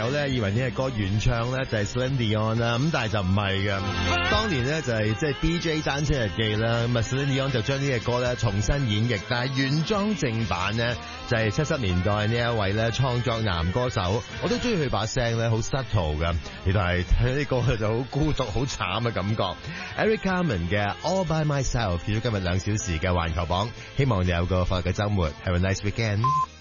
友咧以為呢隻歌原唱咧就係 Celine Dion 啦，咁但係就唔係嘅。當年咧就係即係 DJ 單車日記啦，咁啊 Celine Dion 就將呢隻歌咧重新演繹，但係原裝正版咧就係70年代呢一位咧創作男歌手，我都中意佢把聲咧好 subtle 嘅，亦都係聽呢歌就好孤獨好慘嘅感覺。Eric Carmen 嘅 All By Myself 結束今日2小時嘅環球榜，希望你有個快樂嘅週末，Have a nice weekend。